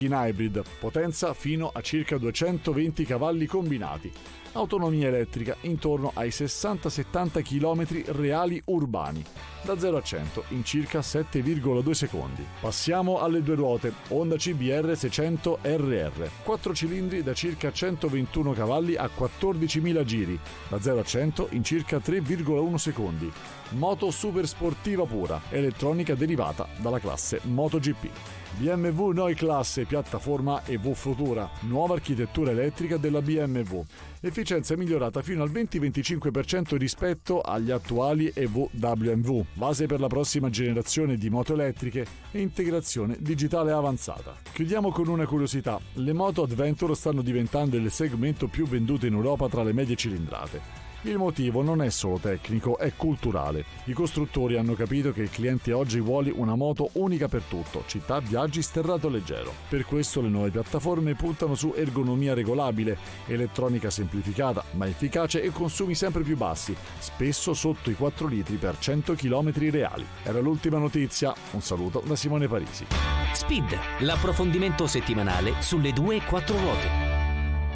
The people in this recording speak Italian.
In hybrid, potenza fino a circa 220 cavalli combinati. Autonomia elettrica intorno ai 60-70 km reali urbani, da 0 a 100 in circa 7,2 secondi. Passiamo alle due ruote, Honda CBR 600 RR, 4 cilindri da circa 121 cavalli a 14.000 giri, da 0 a 100 in circa 3,1 secondi. Moto super sportiva pura, elettronica derivata dalla classe MotoGP. BMW Neue Klasse, piattaforma EV Futura, nuova architettura elettrica della BMW. Efficienza migliorata fino al 20-25% rispetto agli attuali EV WMV, base per la prossima generazione di moto elettriche e integrazione digitale avanzata. Chiudiamo con una curiosità: le moto Adventure stanno diventando il segmento più venduto in Europa tra le medie cilindrate. Il motivo non è solo tecnico, è culturale. I costruttori hanno capito che il cliente oggi vuole una moto unica per tutto, città, viaggi, sterrato leggero. Per questo le nuove piattaforme puntano su ergonomia regolabile, elettronica semplificata ma efficace e consumi sempre più bassi, spesso sotto i 4 litri per 100 km reali. Era l'ultima notizia, un saluto da Simone Parisi. Speed, l'approfondimento settimanale sulle 2 e 4 ruote.